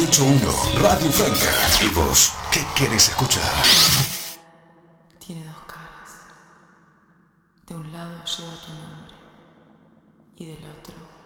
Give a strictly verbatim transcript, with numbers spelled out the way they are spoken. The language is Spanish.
ocho uno Radio Franca. ¿Y vos qué querés escuchar? Tiene dos caras. De un lado lleva tu nombre y del otro